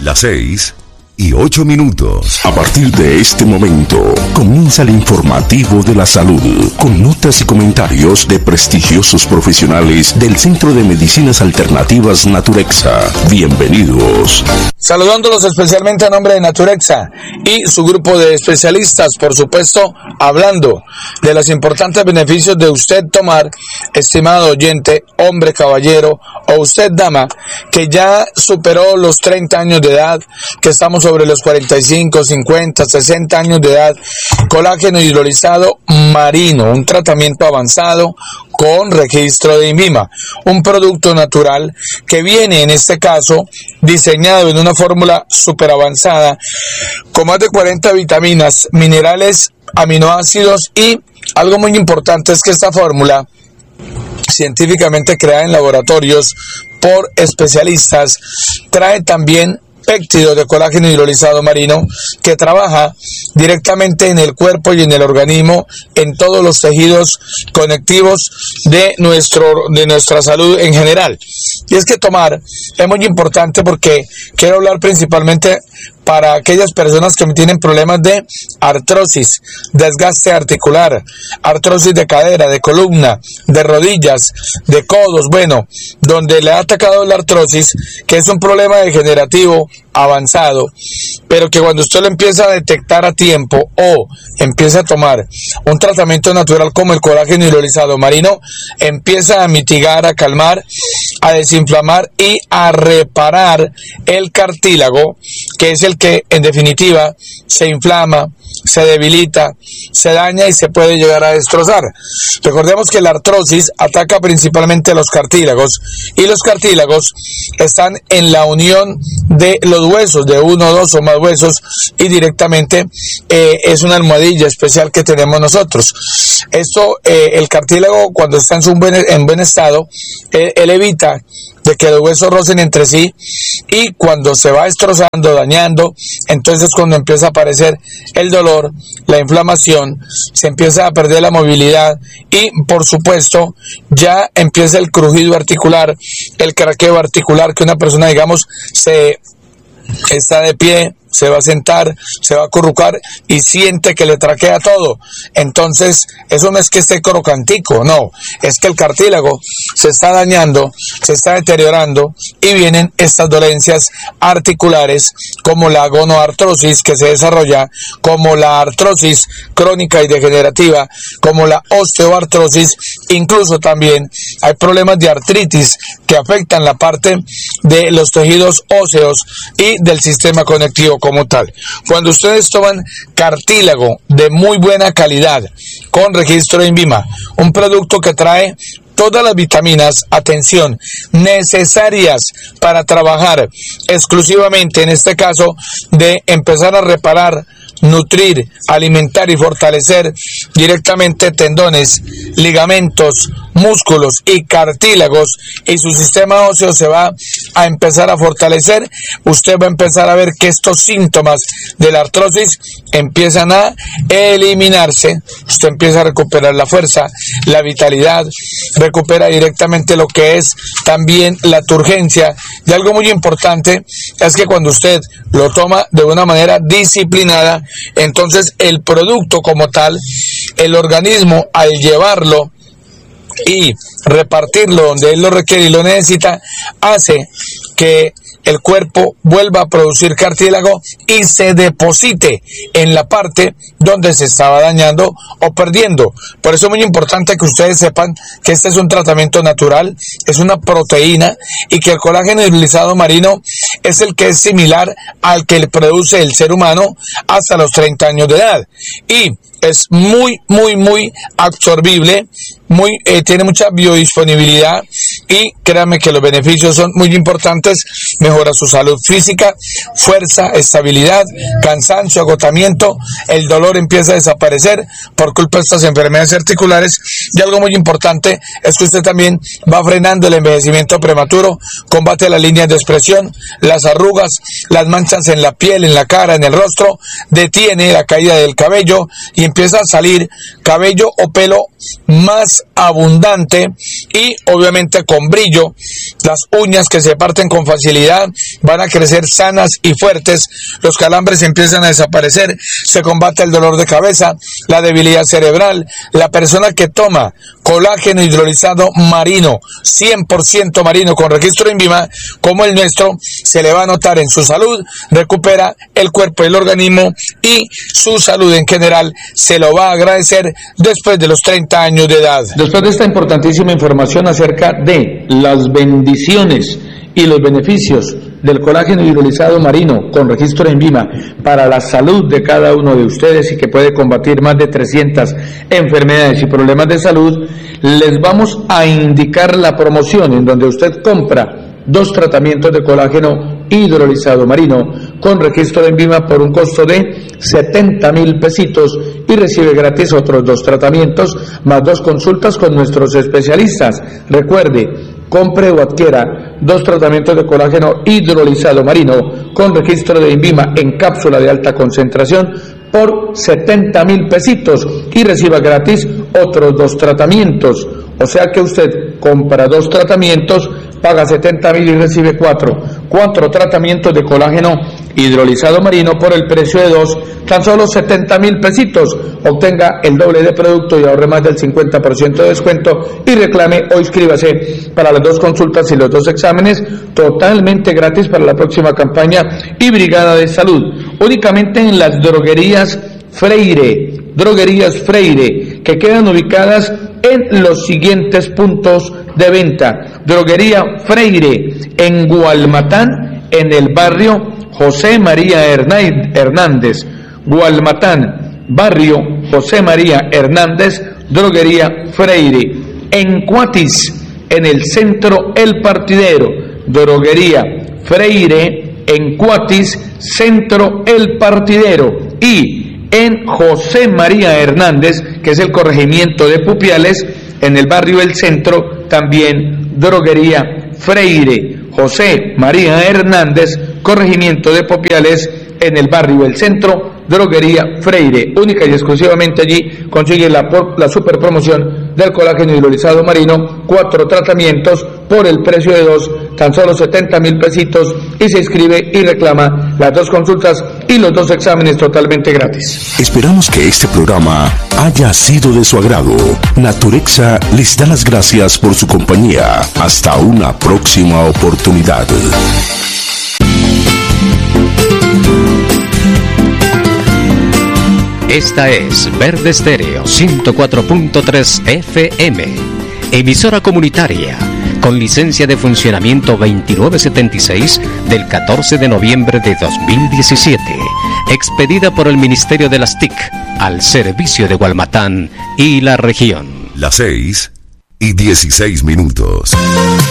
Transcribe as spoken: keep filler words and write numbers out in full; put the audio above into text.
Las seis y ocho minutos. A partir de este momento, comienza el informativo de la salud, con notas y comentarios de prestigiosos profesionales del Centro de Medicinas Alternativas Naturexa. Bienvenidos. Saludándolos especialmente a nombre de Naturexa y su grupo de especialistas, por supuesto, hablando de los importantes beneficios de usted tomar, estimado oyente, hombre, caballero, o usted, dama, que ya superó los treinta años de edad, que estamos sobre los cuarenta y cinco, cincuenta, sesenta años de edad, colágeno hidrolizado marino, un tratamiento avanzado con registro de INVIMA, un producto natural que viene en este caso diseñado en una fórmula super avanzada con más de cuarenta vitaminas, minerales, aminoácidos y algo muy importante es que esta fórmula científicamente creada en laboratorios por especialistas trae también péptido de colágeno hidrolizado marino que trabaja directamente en el cuerpo y en el organismo, en todos los tejidos conectivos de nuestro de nuestra salud en general. Y es que tomar es muy importante porque quiero hablar principalmente para aquellas personas que tienen problemas de artrosis, desgaste articular, artrosis de cadera, de columna, de rodillas, de codos, bueno, donde le ha atacado la artrosis, que es un problema degenerativo avanzado, pero que cuando usted lo empieza a detectar a tiempo o empieza a tomar un tratamiento natural como el colágeno hidrolizado marino, empieza a mitigar, a calmar, a desinflamar y a reparar el cartílago, que es el que en definitiva se inflama, se debilita, se daña y se puede llegar a destrozar. Recordemos que la artrosis ataca principalmente los cartílagos y los cartílagos están en la unión de los huesos, de uno, dos o más huesos, y directamente eh, es una almohadilla especial que tenemos nosotros. Esto, eh, el cartílago cuando está en, su buen, en buen estado, eh, él evita de que los huesos rocen entre sí, y cuando se va destrozando, dañando, entonces cuando empieza a aparecer el dolor, la inflamación, se empieza a perder la movilidad y por supuesto ya empieza el crujido articular, el craqueo articular, que una persona, digamos, se está de pie, se va a sentar, se va a acurrucar y siente que le traquea todo. Entonces, eso no es que esté crocantico, no, es que el cartílago se está dañando, se está deteriorando y vienen estas dolencias articulares como la gonoartrosis que se desarrolla, como la artrosis crónica y degenerativa, como la osteoartrosis, incluso también hay problemas de artritis que afectan la parte de los tejidos óseos y del sistema conectivo como tal. Cuando ustedes toman cartílago de muy buena calidad con registro de INVIMA, un producto que trae todas las vitaminas, atención, necesarias para trabajar exclusivamente, en este caso, de empezar a reparar, nutrir, alimentar y fortalecer directamente tendones, ligamentos, músculos y cartílagos, y su sistema óseo se va a empezar a fortalecer. Usted va a empezar a ver que estos síntomas de la artrosis empiezan a eliminarse. Usted empieza a recuperar la fuerza, la vitalidad, recupera directamente lo que es también la turgencia. Y algo muy importante es que cuando usted lo toma de una manera disciplinada, entonces el producto como tal, el organismo al llevarlo y repartirlo donde él lo requiere y lo necesita, hace que el cuerpo vuelva a producir cartílago y se deposite en la parte donde se estaba dañando o perdiendo. Por eso es muy importante que ustedes sepan que este es un tratamiento natural, es una proteína, y que el colágeno hidrolizado marino es el que es similar al que le produce el ser humano hasta los treinta años de edad. Y es muy, muy, muy absorbible, muy, eh, tiene mucha biodisponibilidad, y créanme que los beneficios son muy importantes. Mejora su salud física, fuerza, estabilidad, cansancio, agotamiento, el dolor empieza a desaparecer por culpa de estas enfermedades articulares. Y algo muy importante es que usted también va frenando el envejecimiento prematuro, combate las líneas de expresión, las arrugas, las manchas en la piel, en la cara, en el rostro, detiene la caída del cabello y empieza a salir cabello o pelo más abundante y obviamente con brillo, las uñas que se parten con facilidad van a crecer sanas y fuertes, los calambres empiezan a desaparecer, se combate el dolor de cabeza, la debilidad cerebral. La persona que toma colágeno hidrolizado marino, cien por ciento marino con registro INVIMA, como el nuestro, se le va a notar en su salud, recupera el cuerpo y el organismo, y su salud en general se lo va a agradecer después de los treinta años de edad. Después de esta importantísima información acerca de las bendiciones y los beneficios del colágeno hidrolizado marino con registro INVIMA para la salud de cada uno de ustedes y que puede combatir más de trescientas enfermedades y problemas de salud, les vamos a indicar la promoción en donde usted compra dos tratamientos de colágeno hidrolizado marino con registro de INVIMA por un costo de setenta mil pesitos y recibe gratis otros dos tratamientos más dos consultas con nuestros especialistas. Recuerde, compre o adquiera dos tratamientos de colágeno hidrolizado marino con registro de INVIMA en cápsula de alta concentración por setenta mil pesitos y reciba gratis otros dos tratamientos. O sea que usted compra dos tratamientos, paga setenta mil y recibe cuatro. Cuatro tratamientos de colágeno hidrolizado marino por el precio de dos, tan solo setenta mil pesitos. Obtenga el doble de producto y ahorre más del cincuenta por ciento de descuento y reclame o inscríbase para las dos consultas y los dos exámenes totalmente gratis para la próxima campaña y Brigada de Salud. Únicamente en las droguerías Freire, droguerías Freire, que quedan ubicadas en los siguientes puntos de venta. Droguería Freire en Gualmatán, en el barrio José María Hernández. Gualmatán, barrio José María Hernández, droguería Freire. En Cuatis, en el centro El Partidero, droguería Freire en Cuatis, centro El Partidero. Y en José María Hernández, que es el corregimiento de Pupiales, en el barrio El Centro, también droguería Freire. José María Hernández, corregimiento de Pupiales, en el barrio El Centro, droguería Freire. Única y exclusivamente allí consigue la, la super promoción del colágeno hidrolizado marino, cuatro tratamientos por el precio de dos, tan solo setenta mil pesitos, y se inscribe y reclama las dos consultas y los dos exámenes totalmente gratis. Esperamos que este programa haya sido de su agrado. Naturexa les da las gracias por su compañía. Hasta una próxima oportunidad. Esta es Verde Estéreo ciento cuatro punto tres F M, emisora comunitaria con licencia de funcionamiento veintinueve setenta y seis del catorce de noviembre de dos mil diecisiete, expedida por el Ministerio de las T I C al servicio de Gualmatán y la región. Las seis y dieciséis minutos.